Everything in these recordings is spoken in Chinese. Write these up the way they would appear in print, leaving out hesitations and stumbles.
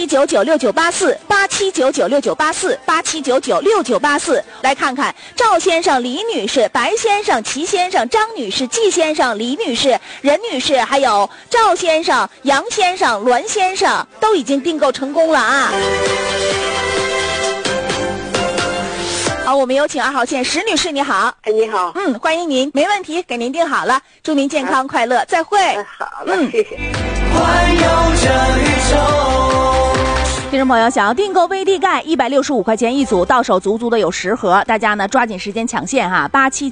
87996984，87996984，87996984。来看看赵先生、李女士、白先生、齐先生、张女士、季先生、李女士、任女士，还有赵先生、杨先生、栾先生都已经订购成功了啊。好，我们有请2号线石女士，你好。 哎，你好。 欢迎您，没问题，给您订好了，祝您健康快乐，再会。 好了，谢谢。 环游这宇宙。 听众朋友，想要订购威地钙165块钱一组，到手足足的有10盒，大家呢抓紧时间抢线哈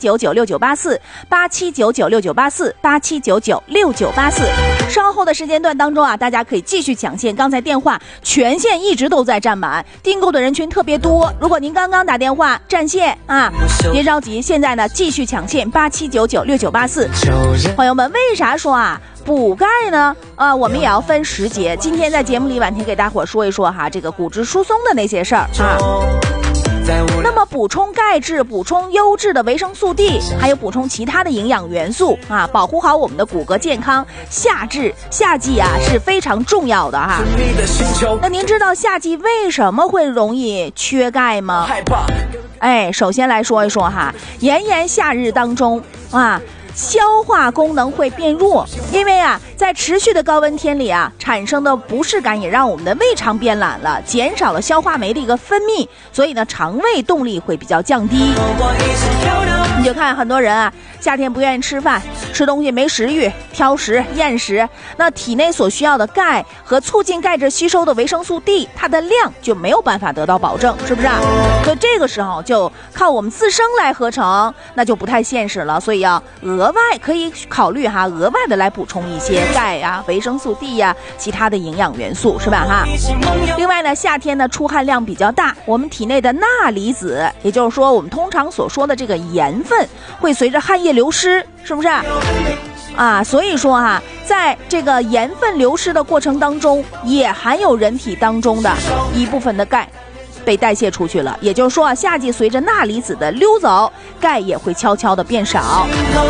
，87996984，87996984，87996984。稍后的时间段当中啊，大家可以继续抢线。刚才电话全线一直都在占满，订购的人群特别多。如果您刚刚打电话占线啊，别着急，现在呢继续抢线87996984。朋友们，为啥说啊？补钙呢，我们也要分时节。今天在节目里，婉婷给大伙说一说哈，这个骨质疏松的那些事儿啊。那么补充钙质、补充优质的维生素 D， 还有补充其他的营养元素啊，保护好我们的骨骼健康。夏季啊是非常重要的哈。那您知道夏季为什么会容易缺钙吗？首先来说一说哈，炎炎夏日当中啊，消化功能会变弱，因为啊，在持续的高温天里啊，产生的不适感也让我们的胃肠变懒了，减少了消化酶的一个分泌，所以呢，肠胃动力会比较降低。你就看很多人啊，夏天不愿意吃饭，吃东西没食欲，挑食、厌食，那体内所需要的钙和促进钙质吸收的维生素 D， 它的量就没有办法得到保证，是不是啊？所以这个时候就靠我们自身来合成，那就不太现实了。所以要额外可以考虑哈，额外的来补充一些钙呀、维生素 D 呀、其他的营养元素，是吧哈？另外呢，夏天呢出汗量比较大，我们体内的钠离子，也就是说我们通常所说的这个盐分，会随着汗液流失，是不是啊？所以说哈，在这个盐分流失的过程当中，也含有人体当中的一部分的钙被代谢出去了，也就是说啊，夏季随着钠离子的溜走，钙也会悄悄的变少。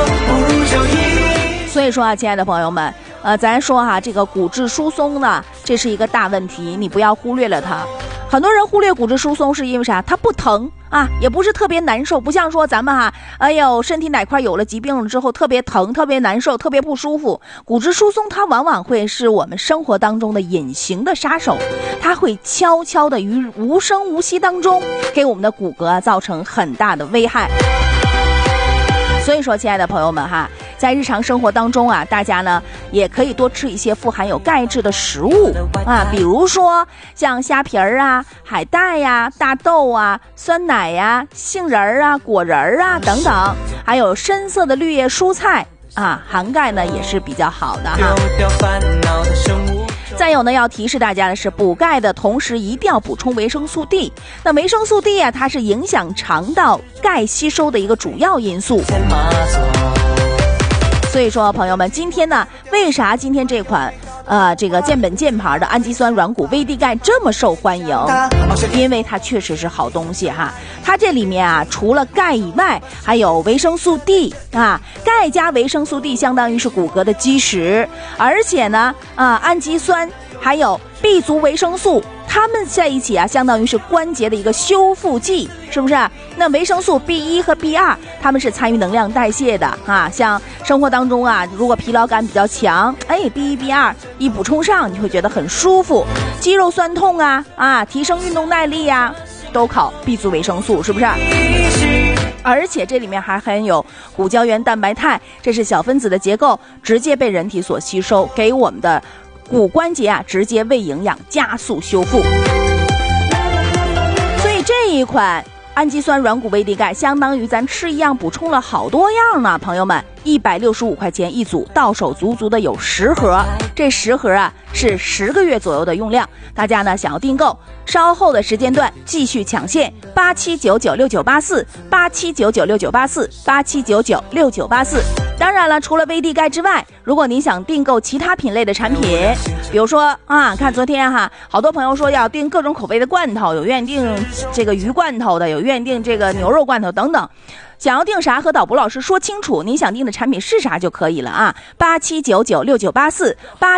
所以说啊，亲爱的朋友们，咱说哈，这个骨质疏松呢，这是一个大问题，你不要忽略了它。很多人忽略骨质疏松是因为啥？它不疼啊，也不是特别难受，不像说咱们哈，身体哪块有了疾病了之后特别疼、特别难受、特别不舒服。骨质疏松它往往会是我们生活当中的隐形的杀手，它会悄悄的于无声无息当中给我们的骨骼造成很大的危害。所以说，亲爱的朋友们哈，在日常生活当中啊，大家呢也可以多吃一些富含有钙质的食物啊，比如说像虾皮儿啊、海带呀、大豆啊、酸奶呀、杏仁儿啊、果仁儿啊等等，还有深色的绿叶蔬菜啊，含钙呢也是比较好的哈。再有呢，要提示大家的是，补钙的同时一定要补充维生素 D。那维生素 D 啊，它是影响肠道钙吸收的一个主要因素。所以说，朋友们，今天呢，为啥今天这款这个健本健牌的氨基酸软骨威地钙这么受欢迎？因为它确实是好东西哈。它这里面啊，除了钙以外，还有维生素 D 啊，钙加维生素 D 相当于是骨骼的基石，而且呢，氨基酸还有 B 族维生素，它们在一起啊，相当于是关节的一个修复剂，是不是？那维生素 B1 和 B2， 它们是参与能量代谢的啊。像生活当中啊，如果疲劳感比较强，B1、B2 一补充上，你会觉得很舒服。肌肉酸痛啊，提升运动耐力啊，都靠 B 族维生素，是不是？而且这里面还含有骨胶原蛋白肽，这是小分子的结构，直接被人体所吸收，给我们的骨关节啊直接喂营养，加速修复。所以这一款氨基酸软骨威地钙相当于咱吃一样补充了好多样呢，朋友们，165块钱一组，到手足足的有10盒，这10盒啊是10个月左右的用量。大家呢想要订购，稍后的时间段继续抢线87996984，87996984，87996984。当然了，除了威地钙之外，如果您想订购其他品类的产品，比如说看昨天好多朋友说要订各种口味的罐头，有愿意订这个鱼罐头的，有愿意订这个牛肉罐头等等。想要订啥和导播老师说清楚，您想订的产品是啥就可以了啊。87996984